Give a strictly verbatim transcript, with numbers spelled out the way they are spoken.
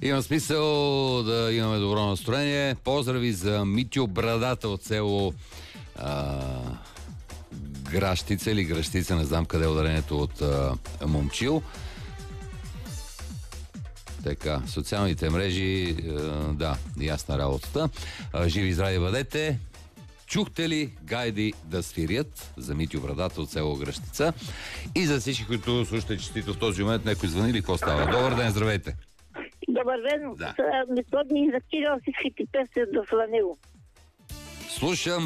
Има смисъл да имаме добро настроение. Поздрави за Митю Брадата от село а, Гращица или Гращица, не знам къде е ударението от а, Момчил. Така, социалните мрежи, а, да, ясна работата. А, живи и здрави бъдете. Чухте ли гайди да свирят за Митю Брадата от село Гращица? И за всички, които слушате честито в този момент, някой звъни или какво става? Добър ден, здравейте! Добър ден, да. Методни изактирал всичките песни до Фланело. Слушам.